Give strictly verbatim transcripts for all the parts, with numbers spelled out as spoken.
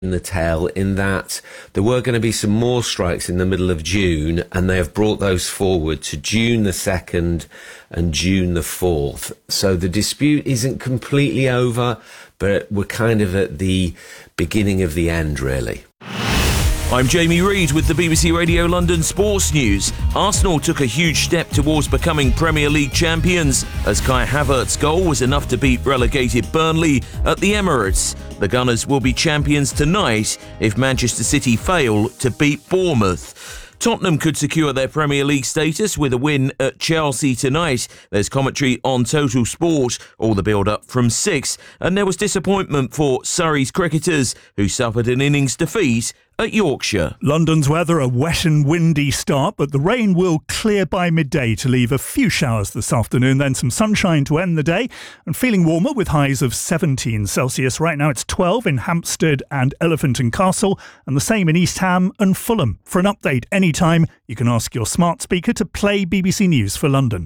in the tail in that there were going to be some more strikes in the middle of June, and they have brought those forward to June the second and June the fourth. So the dispute isn't completely over, but we're kind of at the beginning of the end, really. I'm Jamie Reid with the B B C Radio London Sports News. Arsenal took a huge step towards becoming Premier League champions as Kai Havertz's goal was enough to beat relegated Burnley at the Emirates. The Gunners will be champions tonight if Manchester City fail to beat Bournemouth. Tottenham could secure their Premier League status with a win at Chelsea tonight. There's commentary on Total Sport, all the build-up from six. And there was disappointment for Surrey's cricketers, who suffered an innings defeat at Yorkshire. London's weather, a wet and windy start, but the rain will clear by midday to leave a few showers this afternoon, then some sunshine to end the day, and feeling warmer with highs of seventeen Celsius. Right now it's twelve in Hampstead and Elephant and Castle, and the same in East Ham and Fulham. For an update anytime, you can ask your smart speaker to play B B C News for London.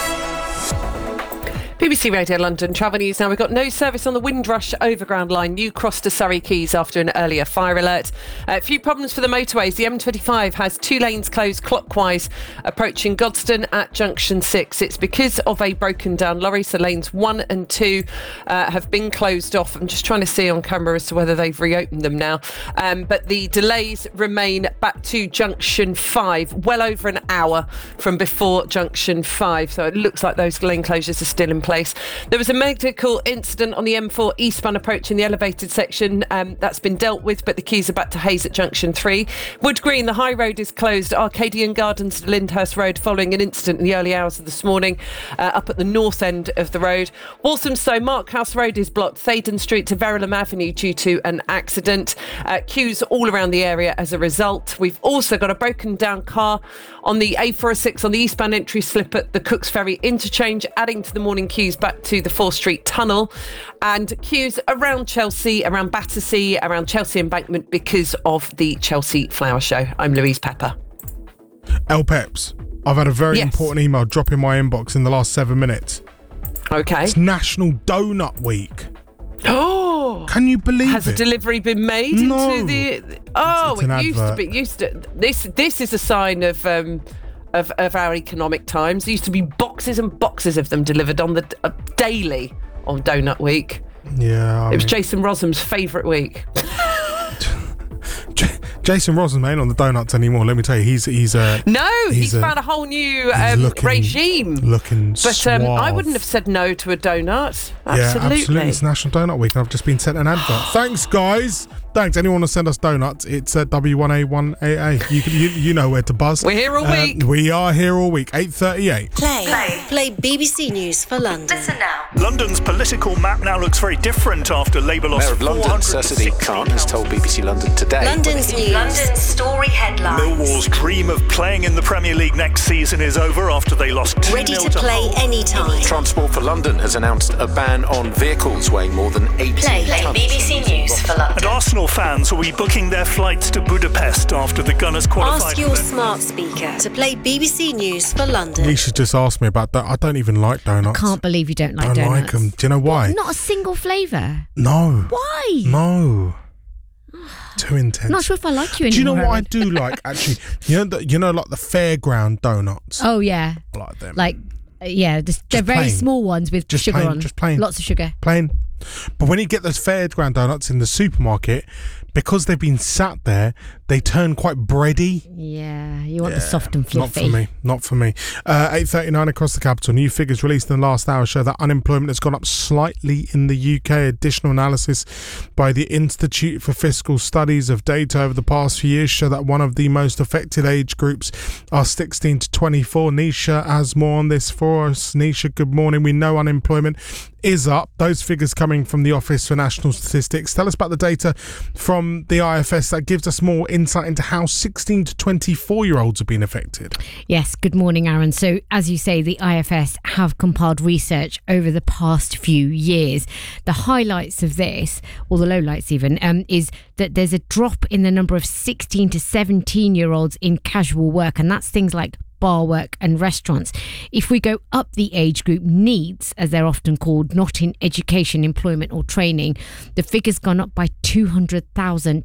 B B C Radio London travel news now. We've got no service on the Windrush Overground line, New Cross to Surrey Quays after an earlier fire alert. A few problems for the motorways. The M twenty-five has two lanes closed clockwise approaching Godstone at junction six. It's because of a broken down lorry, so lanes one and two uh, have been closed off. I'm just trying to see on camera as to whether they've reopened them now. Um, but the delays remain back to junction five, well over an hour from before junction five. So it looks like those lane closures are still in place. Place. There was a medical incident on the M four eastbound approach in the elevated section. Um, that's been dealt with, but the queues are back to Hayes at junction three. Wood Green, the high road is closed. Arcadian Gardens to Lyndhurst Road following an incident in the early hours of this morning uh, up at the north end of the road. Walthamstow, Markhouse Road is blocked. Thaden Street to Verulam Avenue due to an accident. Uh, queues all around the area as a result. We've also got a broken down car on the A four oh six on the eastbound entry slip at the Cooks Ferry interchange, adding to the morning queues back to the fourth Street Tunnel, and queues around Chelsea, around Battersea, around Chelsea Embankment because of the Chelsea Flower Show. I'm Louise Pepper. El Peps, I've had a very yes. important email drop in my inbox in the last seven minutes. Okay. It's National Donut Week. Oh! Can you believe Has it? Has a delivery been made no. into the... Oh, it's, it's it used advert. to be... Used to, this, this is a sign of... Um, Of, of our economic times. There used to be boxes and boxes of them delivered on the uh, daily on Donut Week. Yeah, I it was mean, Jason Rossum's favourite week. J- Jason Rossum ain't on the donuts anymore. Let me tell you, he's he's uh, no, he's, he's uh, found a whole new um, looking, regime. Looking, but um, I suave. wouldn't have said no to a donut. Absolutely, yeah, absolutely. It's National Donut Week, and I've just been sent an advert. Thanks, guys. Thanks. Anyone want to send us donuts? It's uh, W one A one A A. You can, you, you know where to buzz. We're here all uh, week. We are here all week. eight thirty-eight. Play. Play. Play B B C News for London. Listen now. London's political map now looks very different after Labour lost. Mayor of London, Sir Sadiq Khan, has told B B C London today. London's news. London's story headlines. Millwall's dream of playing in the Premier League next season is over after they lost two nil Ready to play anytime. Transport for London has announced a ban on vehicles weighing more than eighty Play. tons. Play B B C News for London. And Arsenal fans will be booking their flights to Budapest after the Gunners qualified. Ask your smart speaker to play B B C News for London. Nisha just asked me about that. I don't even like donuts. Can't believe you don't like don't donuts. like them. Do you know why? Not a single flavour. No. Why? No. Too intense. Not sure if I like you anymore. Do you know what I Aaron. do like, actually? You know, the, you know, like the fairground donuts. Oh yeah. I like them. Like, uh, yeah, just, they're very plain. small ones with Just sugar plain, on. just plain. Lots of sugar. Plain. But when you get those fairground donuts in the supermarket, because they've been sat there, they turn quite bready. Yeah, you want Yeah, the soft and fluffy. Not for me. Not for me. Uh, eight thirty-nine across the capital. New figures released in the last hour show that unemployment has gone up slightly in the U K. Additional analysis by the Institute for Fiscal Studies of data over the past few years show that one of the most affected age groups are sixteen to twenty-four. Nisha has more on this for us. Nisha, good morning. We know unemployment is up. Those figures coming from the Office for National Statistics. Tell us about the data from the I F S that gives us more insight into how sixteen to twenty-four year olds have been affected. Yes, good morning, Aaron. So, as you say, the I F S have compiled research over the past few years. The highlights of this, or the lowlights even, um, is that there's a drop in the number of sixteen to seventeen year olds in casual work, and that's things like bar work and restaurants. If we go up the age group, needs, as they're often called, not in education, employment or training, the figure's gone up by two hundred thousand